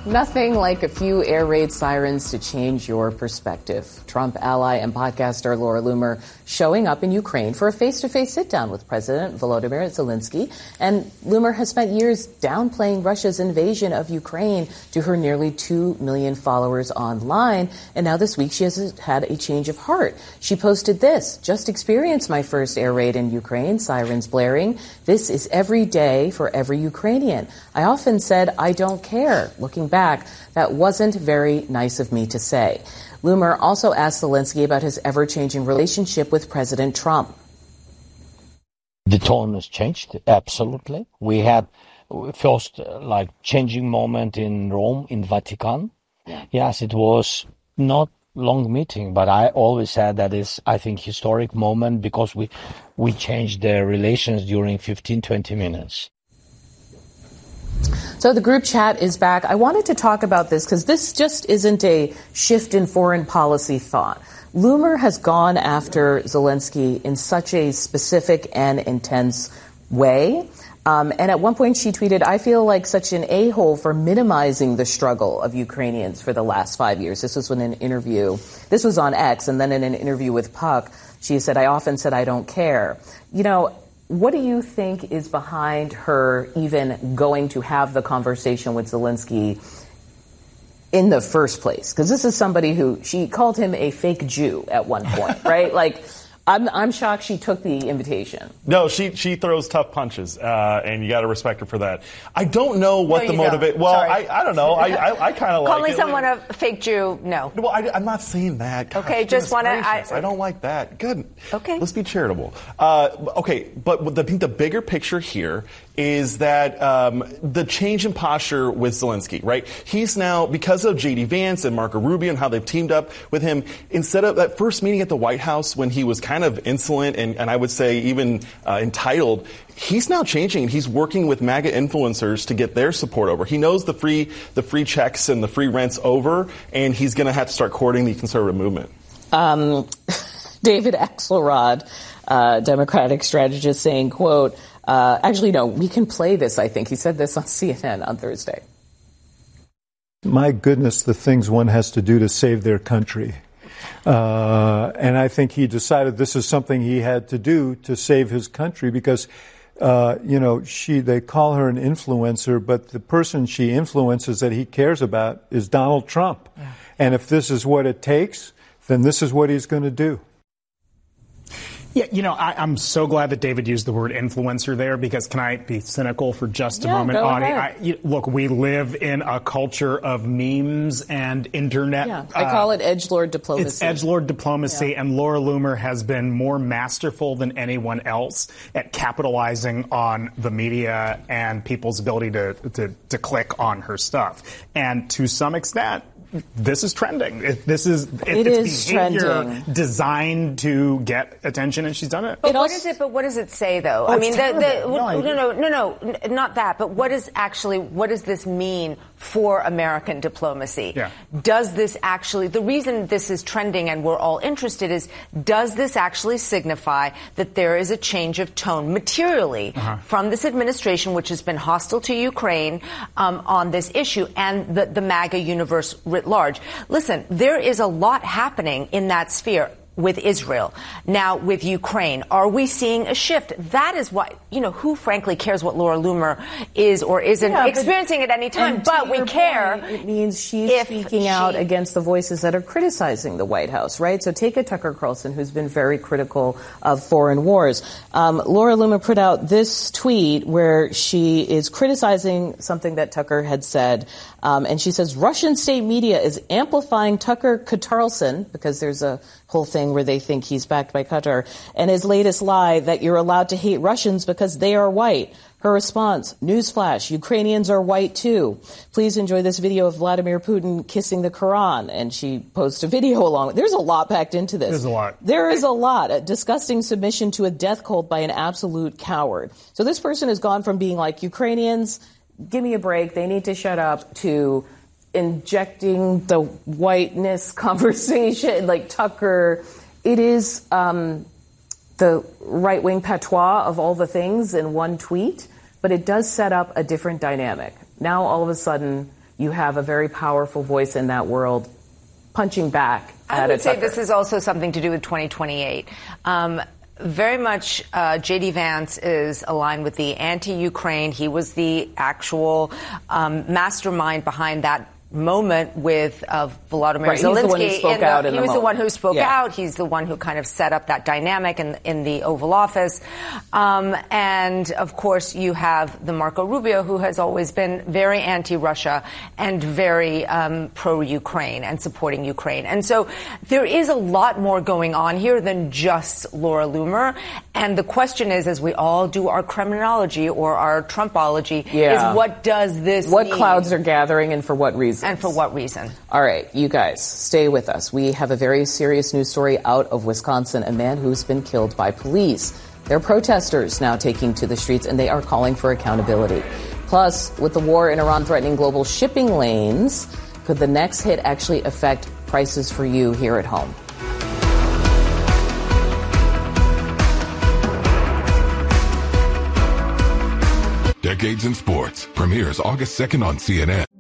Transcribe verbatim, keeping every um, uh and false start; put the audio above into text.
Nothing like a few air raid sirens to change your perspective. Trump ally and podcaster Laura Loomer showing up in Ukraine for a face-to-face sit-down with President Volodymyr Zelensky. And Loomer has spent years downplaying Russia's invasion of Ukraine to her nearly two million followers online. And now this week she has had a change of heart. She posted this: "Just experienced my first air raid in Ukraine, sirens blaring. This is every day for every Ukrainian. I often said I don't care. Looking back, that wasn't very nice of me to say." Loomer also asked Zelensky about his ever-changing relationship with President Trump. The tone has changed, absolutely. We had first uh, like changing moment in Rome, in Vatican. Yeah. Yes, it was not long meeting, but I always said that is, I think, historic moment because we we changed the relations during fifteen, twenty minutes. So the group chat is back. I wanted to talk about this because this just isn't a shift in foreign policy thought. Loomer has gone after Zelensky in such a specific and intense way. Um, and at one point she tweeted, "I feel like such an a-hole for minimizing the struggle of Ukrainians for the last five years." This was in an interview. This was on X. And then in an interview with Puck, she said, "I often said I don't care." You know, what do you think is behind her even going to have the conversation with Zelensky in the first place? Because this is somebody who, she called him a fake Jew at one point, right? Like, I'm, I'm shocked she took the invitation. No, she she throws tough punches, uh, and you got to respect her for that. I don't know what no, the motivation. Well, I, I don't know. I I, I kind of like calling it. someone a fake Jew. No. Well, I, I'm not saying that. Gosh, okay, just want to. I, I don't like that. Good. Okay. Let's be charitable. Uh, okay, but the, I think the bigger picture here is that um, the change in posture with Zelensky, right? He's now, because of J D Vance and Marco Rubio and how they've teamed up with him, instead of that first meeting at the White House when he was kind of insolent and, and I would say even uh, entitled, he's now changing. He's working with MAGA influencers to get their support over. He knows the free the free checks and the free rent's over, and he's going to have to start courting the conservative movement. Um, David Axelrod, uh, Democratic strategist, saying, quote, uh, actually, no, we can play this, I think. He said this on C N N on Thursday. My goodness, the things one has to do to save their country. Uh, and I think he decided this is something he had to do to save his country because, uh, you know, she, they call her an influencer, but the person she influences that he cares about is Donald Trump. Yeah. And if this is what it takes, then this is what he's going to do. Yeah, you know, I, I'm so glad that David used the word influencer there because can I be cynical for just a yeah, moment, go Audie? ahead. I, you, look, we live in a culture of memes and internet. Yeah, I call uh, it edgelord diplomacy. It's edgelord diplomacy, yeah. And Laura Loomer has been more masterful than anyone else at capitalizing on the media and people's ability to, to, to click on her stuff. And to some extent, this is trending. This is it, it it's is behavior trending. Designed to get attention, and she's done it. But it what also, is it? But what does it say, though? Oh, I mean, the, the, no, no, no, no, no, not that. But what is actually? What does this mean for American diplomacy? Yeah. Does this actually? The reason this is trending and we're all interested is: does this actually signify that there is a change of tone materially uh-huh. from this administration, which has been hostile to Ukraine um, on this issue, and the, the MAGA universe writ large? Listen, there is a lot happening in that sphere with Israel. Now, with Ukraine, are we seeing a shift? That is what, you know, who frankly cares what Laura Loomer is or isn't yeah, experiencing at any time, but we care. Point, it means she's speaking she, out against the voices that are criticizing the White House, right? So take a Tucker Carlson, who's been very critical of foreign wars. Um, Laura Loomer put out this tweet where she is criticizing something that Tucker had said. Um, and she says, Russian state media is amplifying Tucker Carlson, because there's a whole thing where they think he's backed by Qatar, and his latest lie that you're allowed to hate Russians because they are white. Her response, newsflash, Ukrainians are white too. Please enjoy this video of Vladimir Putin kissing the Quran. And she posted a video along. There's a lot packed into this. There's a lot. There is a lot. A disgusting submission to a death cult by an absolute coward. So this person has gone from being like, Ukrainians, give me a break, they need to shut up, to injecting the whiteness conversation, like Tucker. It is um, the right-wing patois of all the things in one tweet, but it does set up a different dynamic. Now, all of a sudden, you have a very powerful voice in that world punching back at I would a say Tucker. this is also something to do with twenty twenty-eight. Um, very much uh, J D. Vance is aligned with the anti-Ukraine. He was the actual um, mastermind behind that moment with uh, Volodymyr right, Zelensky. He's the one who spoke the, out in he the was moment. the one who spoke yeah. out. He's the one who kind of set up that dynamic in, in the Oval Office. Um, and, of course, you have the Marco Rubio, who has always been very anti-Russia and very um, pro-Ukraine and supporting Ukraine. And so there is a lot more going on here than just Laura Loomer. And the question is, as we all do our criminology or our Trumpology, yeah. is what does this What mean? clouds are gathering and for what reason? And for what reason? All right, you guys, stay with us. We have a very serious news story out of Wisconsin, a man who's been killed by police. There are protesters now taking to the streets, and they are calling for accountability. Plus, with the war in Iran threatening global shipping lanes, could the next hit actually affect prices for you here at home? Decades in Sports premieres August second on C N N.